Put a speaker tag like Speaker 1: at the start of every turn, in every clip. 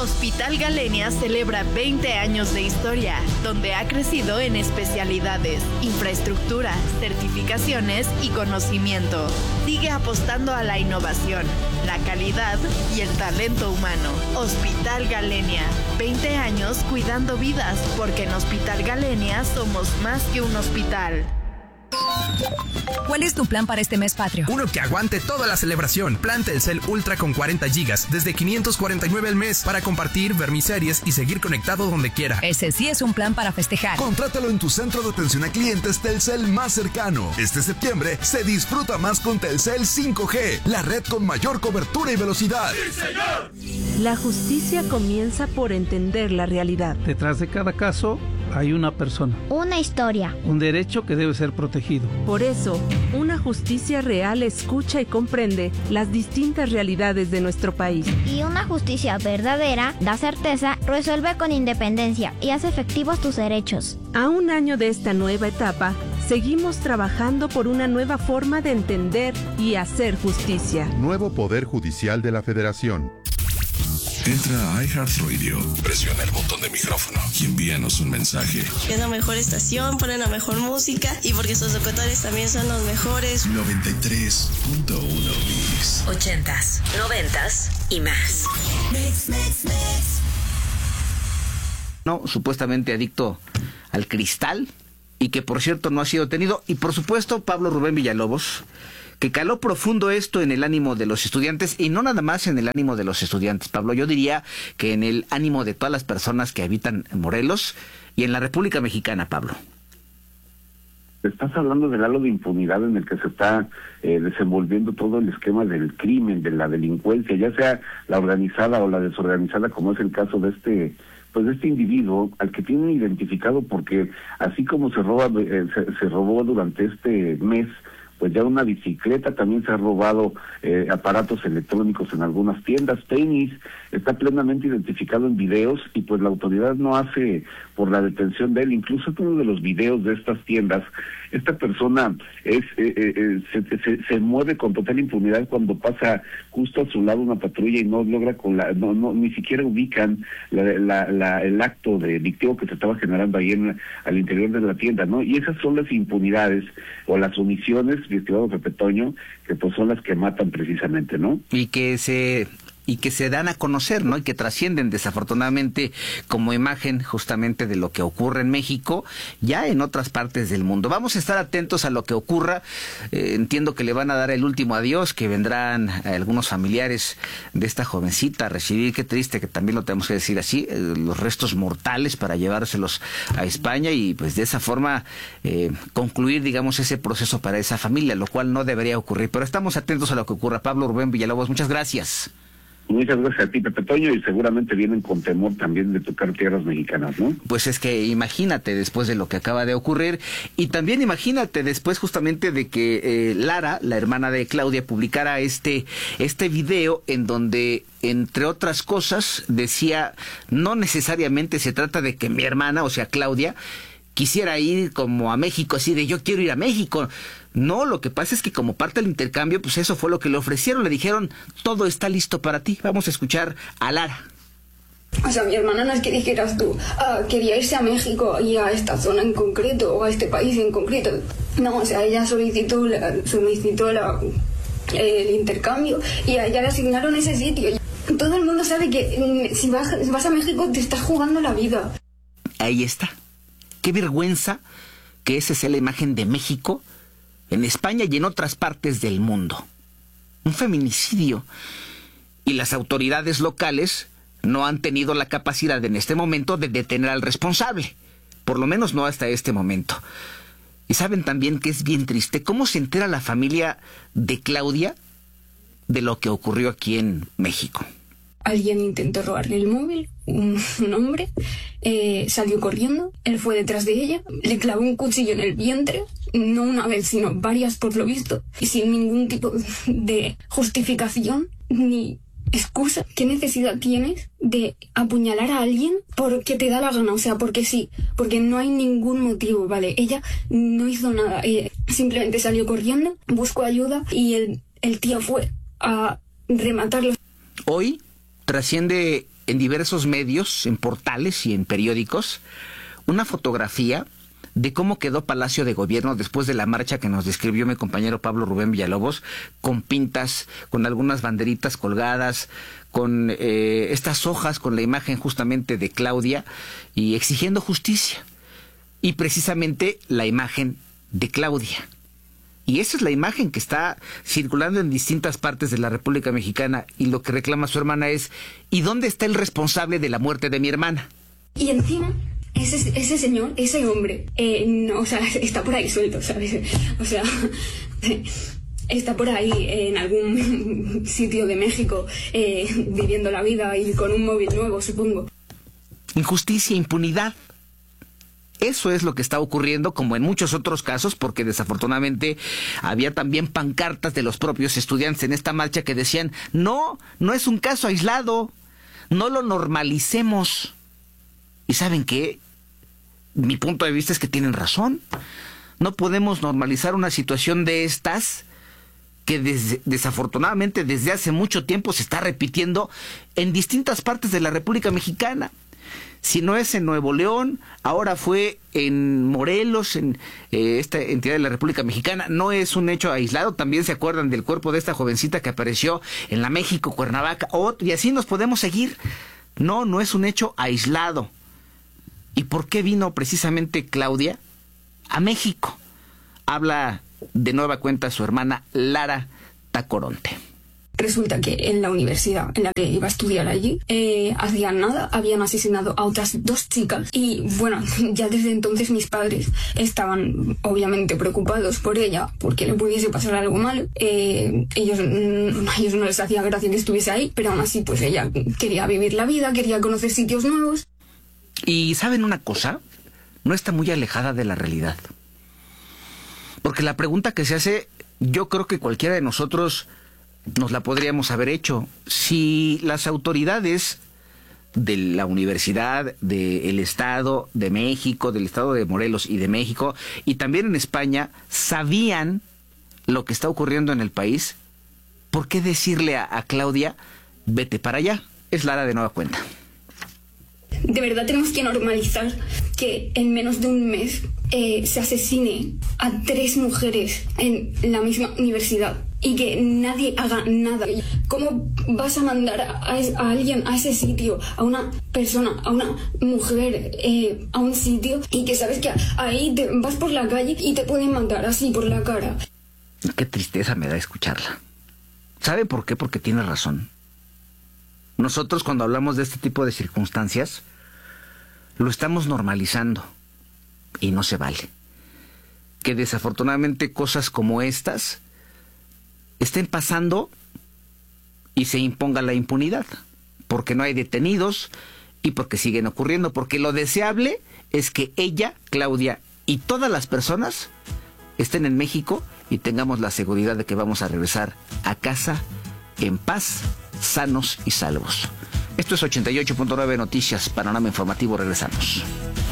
Speaker 1: Hospital Galenia celebra 20 años de historia, donde ha crecido en especialidades, infraestructura, certificaciones y conocimiento. Sigue apostando a la innovación, la calidad y el talento humano. Hospital Galenia, 20 años cuidando vidas, porque en Hospital Galenia somos más que un hospital.
Speaker 2: ¿Cuál es tu plan para este mes patrio?
Speaker 3: Uno que aguante toda la celebración. Plan Telcel Ultra con 40 gigas, desde 549 al mes, para compartir, ver mis series y seguir conectado donde quiera.
Speaker 2: Ese sí es un plan para festejar.
Speaker 4: Contrátalo en tu centro de atención a clientes Telcel más cercano. Este septiembre se disfruta más con Telcel 5G, la red con mayor cobertura y velocidad.
Speaker 5: ¡Sí, señor!
Speaker 6: La justicia comienza por entender la realidad.
Speaker 7: Detrás de cada caso hay una persona.
Speaker 8: Una historia.
Speaker 7: Un derecho que debe ser protegido.
Speaker 6: Por eso, una justicia real escucha y comprende las distintas realidades de nuestro país.
Speaker 8: Y una justicia verdadera da certeza, resuelve con independencia y hace efectivos tus derechos.
Speaker 6: A un año de esta nueva etapa, seguimos trabajando por una nueva forma de entender y hacer justicia.
Speaker 9: Nuevo Poder Judicial de la Federación.
Speaker 10: Entra a iHeartRadio, presiona el botón de micrófono y envíanos un mensaje.
Speaker 11: Es la mejor estación, ponen la mejor música y porque sus locutores también son los mejores.
Speaker 10: 93.1 Mix.
Speaker 2: 80s, 90s y más.
Speaker 12: Mix. No, supuestamente adicto al cristal y que por cierto no ha sido detenido. Y por supuesto Pablo Rubén Villalobos, que caló profundo esto en el ánimo de los estudiantes, y no nada más en el ánimo de los estudiantes, Pablo, yo diría que en el ánimo de todas las personas que habitan en Morelos y en la República Mexicana, Pablo.
Speaker 13: Estás hablando del halo de impunidad en el que se está desenvolviendo todo el esquema del crimen, de la delincuencia, ya sea la organizada o la desorganizada, como es el caso de este individuo al que tienen identificado, porque así como se robó durante este mes, pues ya una bicicleta, también se ha robado aparatos electrónicos en algunas tiendas, tenis, está plenamente identificado en videos y pues la autoridad no hace por la detención de él. Incluso en uno de los videos de estas tiendas, esta persona se mueve con total impunidad cuando pasa justo a su lado una patrulla y no logra ni siquiera ubican el acto delictivo que se estaba generando ahí al interior de la tienda, ¿no? Y esas son las impunidades o las omisiones, mi estimado Pepe Toño, que pues son las que matan precisamente, ¿no?
Speaker 12: Y que se dan a conocer, ¿no? Y que trascienden desafortunadamente como imagen justamente de lo que ocurre en México, ya en otras partes del mundo. Vamos a estar atentos a lo que ocurra. Entiendo que le van a dar el último adiós, que vendrán algunos familiares de esta jovencita a recibir, qué triste que también lo tenemos que decir así, los restos mortales para llevárselos a España y pues de esa forma concluir, digamos, ese proceso para esa familia, lo cual no debería ocurrir. Pero estamos atentos a lo que ocurra. Pablo Rubén Villalobos, muchas gracias.
Speaker 13: Muchas gracias a ti, Pepe Toño, y seguramente vienen con temor también de tocar tierras mexicanas, ¿no?
Speaker 12: Pues es que imagínate después de lo que acaba de ocurrir, y también imagínate después justamente de que Lara, la hermana de Claudia, publicara este video en donde, entre otras cosas, decía, no necesariamente se trata de que mi hermana, o sea Claudia, quisiera ir como a México, así de yo quiero ir a México. No, lo que pasa es que como parte del intercambio, pues eso fue lo que le ofrecieron. Le dijeron, todo está listo para ti. Vamos a escuchar a Lara.
Speaker 14: O sea, mi hermana no es que dijeras tú, quería irse a México y a esta zona en concreto, o a este país en concreto. No, o sea, ella solicitó el intercambio y a ella le asignaron ese sitio. Todo el mundo sabe que si vas a México te estás jugando la vida.
Speaker 12: Ahí está. Qué vergüenza que esa sea la imagen de México en España y en otras partes del mundo. Un feminicidio. Y las autoridades locales no han tenido la capacidad en este momento de detener al responsable. Por lo menos no hasta este momento. Y saben también que es bien triste cómo se entera la familia de Claudia de lo que ocurrió aquí en México.
Speaker 14: Alguien intentó robarle el móvil, un hombre, salió corriendo, él fue detrás de ella, le clavó un cuchillo en el vientre, no una vez, sino varias por lo visto, y sin ningún tipo de justificación ni excusa. ¿Qué necesidad tienes de apuñalar a alguien porque te da la gana? O sea, porque sí, porque no hay ningún motivo, ¿vale? Ella no hizo nada, simplemente salió corriendo, buscó ayuda y el tío fue a rematarlo.
Speaker 12: Hoy trasciende en diversos medios, en portales y en periódicos, una fotografía de cómo quedó Palacio de Gobierno después de la marcha que nos describió mi compañero Pablo Rubén Villalobos, con pintas, con algunas banderitas colgadas, con estas hojas, con la imagen justamente de Claudia, y exigiendo justicia. Y precisamente la imagen de Claudia. Y esa es la imagen que está circulando en distintas partes de la República Mexicana, y lo que reclama su hermana es: ¿y dónde está el responsable de la muerte de mi hermana?
Speaker 14: Y encima, ese señor, ese hombre, no, o sea, está por ahí suelto, ¿sabes? O sea, está por ahí en algún sitio de México, viviendo la vida y con un móvil nuevo, supongo.
Speaker 12: Injusticia, impunidad. Eso es lo que está ocurriendo, como en muchos otros casos, porque desafortunadamente había también pancartas de los propios estudiantes en esta marcha que decían: no es un caso aislado, no lo normalicemos. ¿Y saben qué? Mi punto de vista es que tienen razón. No podemos normalizar una situación de estas que desafortunadamente desde hace mucho tiempo se está repitiendo en distintas partes de la República Mexicana. Si no es en Nuevo León, ahora fue en Morelos, en esta entidad de la República Mexicana. No es un hecho aislado. También se acuerdan del cuerpo de esta jovencita que apareció en la México, Cuernavaca, y así nos podemos seguir. No es un hecho aislado. ¿Y por qué vino precisamente Claudia a México? Habla de nueva cuenta su hermana Lara Tacoronte.
Speaker 14: Resulta que en la universidad en la que iba a estudiar allí, hacían nada, habían asesinado a otras 2 chicas. Y bueno, ya desde entonces mis padres estaban obviamente preocupados por ella, porque le pudiese pasar algo malo. Ellos no les hacía gracia que estuviese ahí, pero aún así pues ella quería vivir la vida, quería conocer sitios nuevos.
Speaker 12: Y ¿saben una cosa? No está muy alejada de la realidad. Porque la pregunta que se hace, yo creo que cualquiera de nosotros nos la podríamos haber hecho. Si las autoridades de la universidad, del Estado de México, del Estado de Morelos y de México, y también en España, sabían lo que está ocurriendo en el país, ¿por qué decirle a Claudia: vete para allá? Es Lara de nueva cuenta.
Speaker 14: De verdad tenemos que normalizar que en menos de un mes se asesine a 3 mujeres en la misma universidad y que nadie haga nada. ¿Cómo vas a mandar a alguien a ese sitio, a una persona, a una mujer, a un sitio, y que sabes que ahí te vas por la calle y te pueden matar así por la cara?
Speaker 12: Qué tristeza me da escucharla. ¿Sabe por qué? Porque tiene razón. Nosotros, cuando hablamos de este tipo de circunstancias, lo estamos normalizando, y no se vale. Que desafortunadamente cosas como estas estén pasando y se imponga la impunidad, porque no hay detenidos y porque siguen ocurriendo, porque lo deseable es que ella, Claudia, y todas las personas estén en México y tengamos la seguridad de que vamos a regresar a casa en paz, sanos y salvos. Esto es 88.9 Noticias, Panorama Informativo. Regresamos.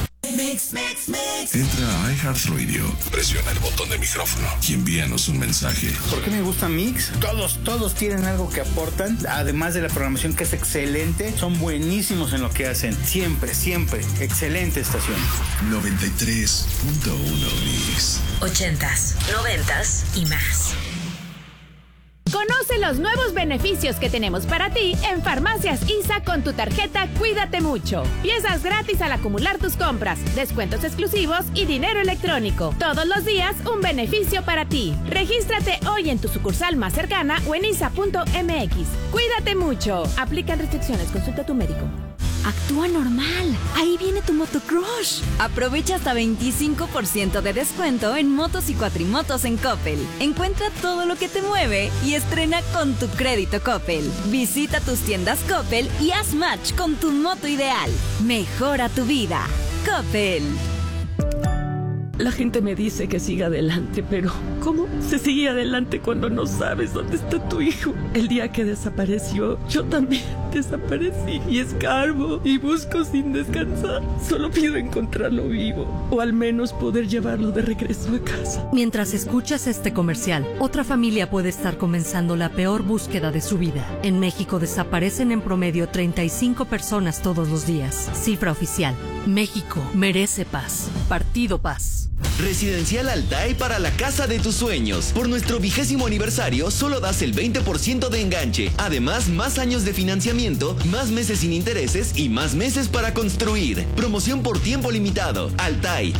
Speaker 10: Entra a iHeartRadio, presiona el botón de micrófono y envíanos un mensaje.
Speaker 5: ¿Por qué me gusta Mix? Todos tienen algo que aportan, además de la programación que es excelente. Son buenísimos en lo que hacen, siempre, excelente estación.
Speaker 10: 93.1 Mix.
Speaker 2: 80s, 90s y más.
Speaker 15: Conoce los nuevos beneficios que tenemos para ti en Farmacias ISA con tu tarjeta Cuídate Mucho. Piezas gratis al acumular tus compras, descuentos exclusivos y dinero electrónico. Todos los días un beneficio para ti. Regístrate hoy en tu sucursal más cercana o en isa.mx. Cuídate mucho. Aplican restricciones. Consulta a tu médico.
Speaker 16: Actúa normal. Ahí viene tu Motocrush. Aprovecha hasta 25% de descuento en motos y cuatrimotos en Coppel. Encuentra todo lo que te mueve y estrena con tu crédito Coppel. Visita tus tiendas Coppel y haz match con tu moto ideal. Mejora tu vida. Coppel.
Speaker 17: La gente me dice que siga adelante, pero ¿cómo se sigue adelante cuando no sabes dónde está tu hijo? El día que desapareció, yo también desaparecí y escarbo y busco sin descansar. Solo pido encontrarlo vivo o al menos poder llevarlo de regreso a casa.
Speaker 18: Mientras escuchas este comercial, otra familia puede estar comenzando la peor búsqueda de su vida. En México desaparecen en promedio 35 personas todos los días. Cifra oficial. México merece paz. Partido Paz.
Speaker 19: Residencial Altai para la casa de tus sueños. Por nuestro 20º aniversario, solo das el 20% de enganche. Además, más años de financiamiento, más meses sin intereses y más meses para construir. Promoción por tiempo limitado. Altai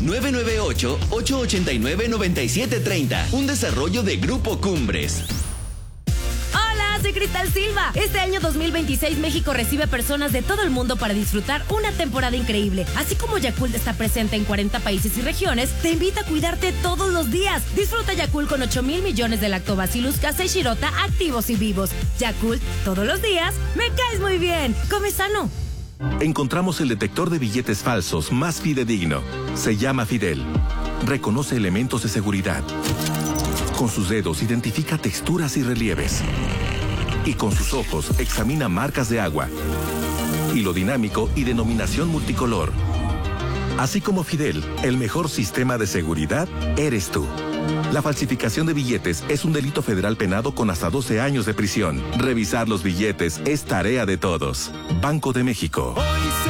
Speaker 19: 998-889-9730. Un desarrollo de Grupo Cumbres.
Speaker 20: Soy Cristal Silva. Este año 2026 México recibe personas de todo el mundo para disfrutar una temporada increíble. Así como Yakult está presente en 40 países y regiones, te invita a cuidarte todos los días. Disfruta Yakult con 8,000 millones de Lactobacillus casei shirota activos y vivos. Yakult, todos los días, me caes muy bien. Come sano.
Speaker 21: Encontramos el detector de billetes falsos más fidedigno. Se llama Fidel. Reconoce elementos de seguridad. Con sus dedos identifica texturas y relieves. Y con sus ojos examina marcas de agua, hilo dinámico y denominación multicolor. Así como Fidel, el mejor sistema de seguridad eres tú. La falsificación de billetes es un delito federal penado con hasta 12 años de prisión. Revisar los billetes es tarea de todos. Banco de México.